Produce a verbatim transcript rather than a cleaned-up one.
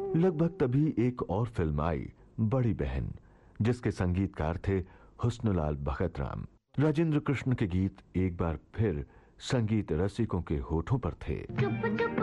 लगभग तभी एक और फिल्म आई, बड़ी बहन, जिसके संगीतकार थे हुस्नलाल भगतराम। राजेंद्र कृष्ण के गीत एक बार फिर संगीत रसिकों के होठों पर थे। चुप चुप